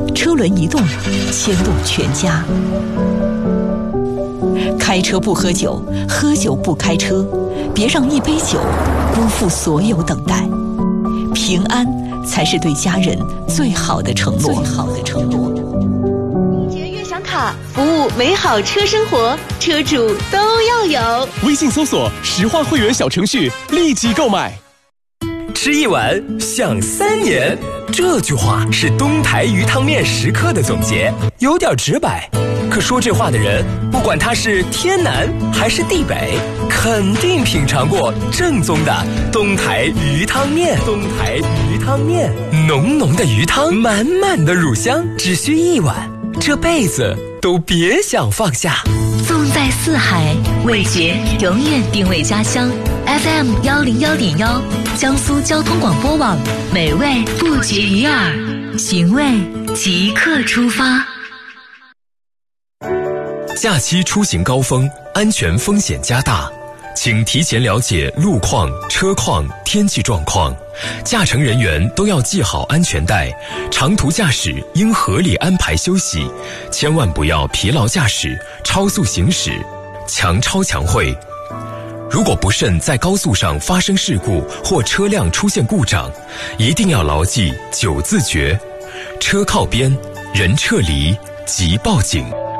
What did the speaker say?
车轮一动，牵动全家。开车不喝酒，喝酒不开车，别让一杯酒辜负所有等待。平安才是对家人最好的承诺。 节悦享卡，服务美好车生活，车主都要有。 微信搜索石化会员小程序，立即购买。 吃一碗想3年，这句话是东台鱼汤面食客的总结，有点直白。可说这话的人，不管他是天南还是地北，肯定品尝过正宗的东台鱼汤面。东台鱼汤面，浓浓的鱼汤，满满的乳香，只需1碗，这辈子都别想放下。 纵在四海，味觉永远定位家乡。FM 101.1，江苏交通广播网，美味不绝于耳，寻味即刻出发。 假期出行高峰，安全风险加大，请提前了解路况、车况、天气状况。驾乘人员都要系好安全带，长途驾驶应合理安排休息，千万不要疲劳驾驶、超速行驶、强超强会。如果不慎在高速上发生事故或车辆出现故障，一定要牢记9字诀：车靠边，人撤离，即报警。